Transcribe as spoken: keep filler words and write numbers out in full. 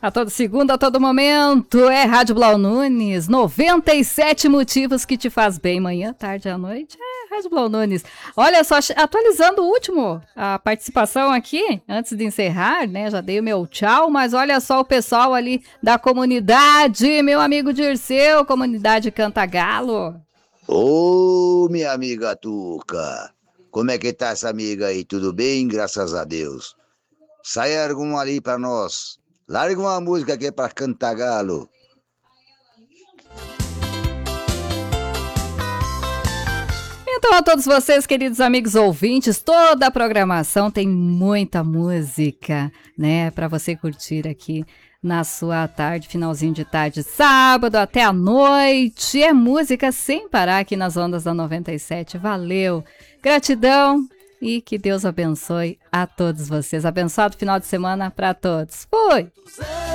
A todo segundo, a todo momento, é Rádio Blau Nunes, noventa e sete motivos que te faz bem, manhã, tarde, à noite, é Rádio Blau Nunes. Olha só, atualizando o último, a participação aqui, antes de encerrar, né, já dei o meu tchau, mas olha só o pessoal ali da comunidade, meu amigo Dirceu, comunidade Cantagalo. Ô, minha amiga Tuca, como é que tá essa amiga aí? Tudo bem? Graças a Deus. Sai alguma ali pra nós. Larga uma música aqui pra Cantagalo. Então, a todos vocês, queridos amigos ouvintes, toda a programação tem muita música, né, para você curtir aqui na sua tarde, finalzinho de tarde, sábado até a noite. É música sem parar aqui nas ondas da noventa e sete. Valeu, gratidão e que Deus abençoe a todos vocês. Abençoado final de semana para todos. Fui!